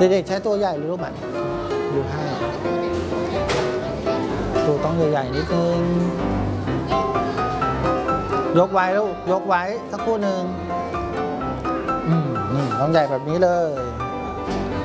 เด็กๆใช้ตัวใหญ่หรือลูกมันดูให้ตัวต้องใหญ่ๆนิดนึงยกไว้ลูกยกไว้สักครู่หนึ่งนี่ต้องใหญ่แบบนี้เลย